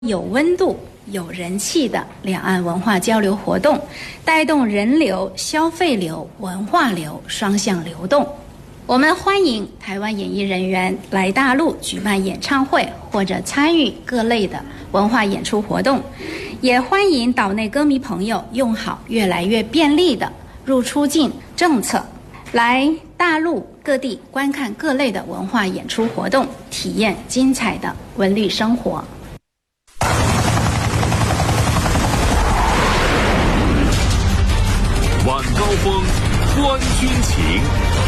有温度、有人气的两岸文化交流活动，带动人流、消费流、文化流双向流动。我们欢迎台湾演艺人员来大陆举办演唱会或者参与各类的文化演出活动，也欢迎岛内歌迷朋友用好越来越便利的入出境政策，来大陆各地观看各类的文化演出活动，体验精彩的文旅生活。 晚高峰，观军情。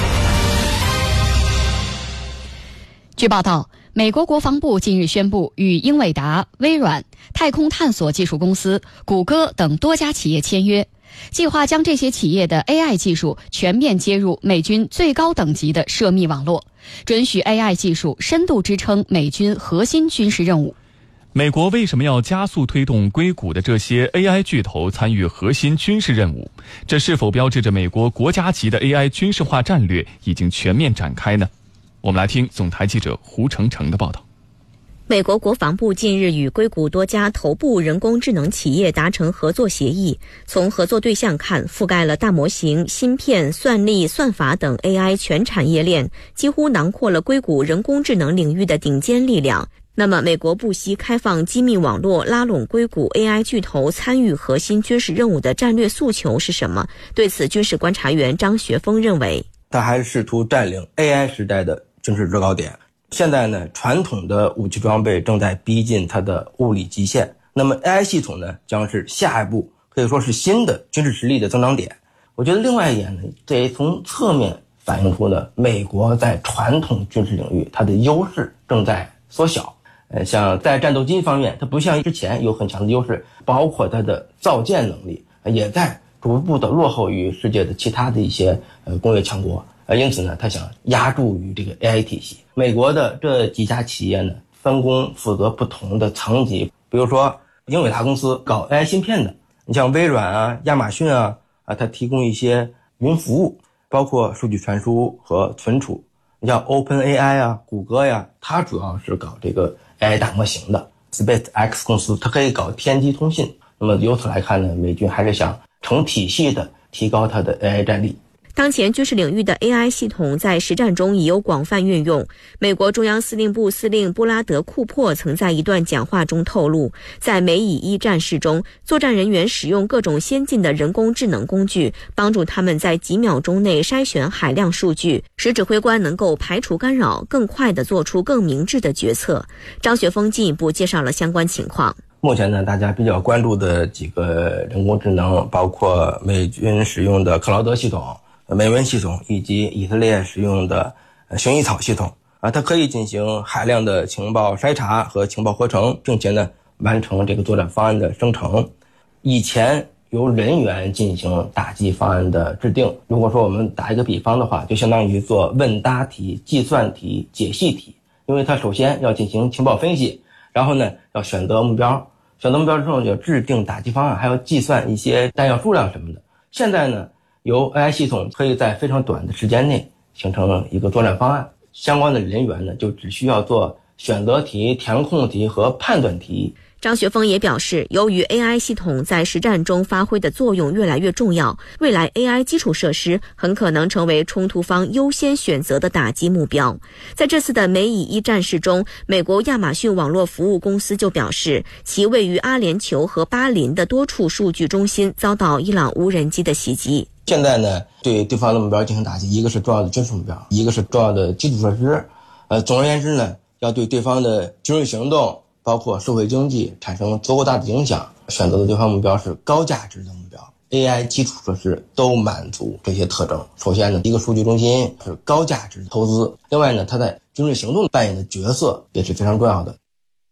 据报道，美国国防部近日宣布与英伟达、微软、太空探索技术公司、谷歌等多家企业签约，计划将这些企业的 AI 技术全面接入美军最高等级的涉密网络，准许 AI 技术深度支撑美军核心军事任务。 美国为什么要加速推动硅谷的这些 AI 巨头参与核心军事任务？这是否标志着美国国家级的 AI 军事化战略已经全面展开呢？我们来听总台记者胡成成的报道。 美国国防部近日与硅谷多家头部人工智能企业达成合作协议，从合作对象看，覆盖了大模型、芯片、算力、算法等 AI 全产业链，几乎囊括了硅谷人工智能领域的顶尖力量。那么，美国不惜开放机密网络，拉拢硅谷 AI 巨头参与核心军事任务的战略诉求是什么？对此，军事观察员张学峰认为， 他还是试图占领 AI 时代的军事制高点。现在呢，传统的武器装备正在逼近它的物理极限，那么 AI 系统呢，将是下一步可以说是新的军事实力的增长点。我觉得另外一点呢，这也从侧面反映出了美国在传统军事领域它的优势正在缩小。像在战斗机方面，它不像之前有很强的优势，包括它的造舰能力也在逐步的落后于世界的其他的一些工业强国。因此呢，他想压注于这个 AI 体系。美国的这几家企业呢，分工负责不同的层级。比如说英伟达公司搞 AI 芯片的，你像微软啊、亚马逊啊，它提供一些云服务，包括数据传输和存储。你像 OpenAI 啊、谷歌呀，它主要是搞这个 AI 大模型的。SpaceX 公司它可以搞天基通信。那么由此来看呢，美军还是想成体系的提高它的 AI 战力。 当前军事领域的 AI 系统在实战中已有广泛运用。美国中央司令部司令布拉德·库珀曾在一段讲话中透露，在美以一战事中，作战人员使用各种先进的人工智能工具，帮助他们在几秒钟内筛选海量数据，使指挥官能够排除干扰，更快地做出更明智的决策。张学峰进一步介绍了相关情况。 目前呢，大家比较关注的几个人工智能，包括美军使用的克劳德系统、美文系统以及以色列使用的薰衣草系统它可以进行海量的情报筛查和情报合成，并且呢完成这个作战方案的生成。以前由人员进行打击方案的制定，如果说我们打一个比方的话，就相当于做问答题、计算题、解析题。因为它首先要进行情报分析，然后呢要选择目标，选择目标之后就制定打击方案，还要计算一些弹药数量什么的。现在呢，由 AI 系统可以在非常短的时间内形成一个作战方案，相关的人员呢就只需要做选择题、填空题和判断题。 张学峰也表示，由于 AI 系统在实战中发挥的作用越来越重要，未来 AI 基础设施很可能成为冲突方优先选择的打击目标。在这次的美以一战事中，美国亚马逊网络服务公司就表示，其位于阿联酋和巴林的多处数据中心遭到伊朗无人机的袭击。 现在呢，对对方的目标进行打击，一个是重要的军事目标，一个是重要的基础设施。总而言之呢，要对对方的军事行动包括社会经济产生足够大的影响，选择的对方目标是高价值的目标。AI 基础设施都满足这些特征。首先呢，一个数据中心是高价值投资，另外呢，它在军事行动扮演的角色也是非常重要的。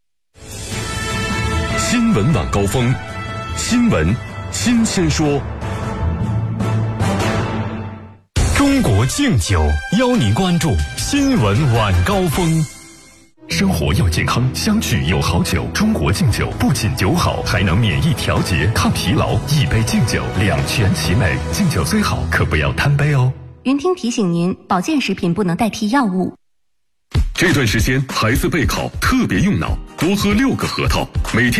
新闻晚高峰，新闻新鲜说。中国敬酒邀您关注新闻晚高峰。生活要健康，相聚有好酒。中国敬酒不仅酒好，还能免疫调节、抗疲劳。一杯敬酒，两全其美。敬酒最好，可不要贪杯哦。 云听提醒您，保健食品不能代替药物。 这段时间孩子备考特别用脑，多喝6个核桃，每天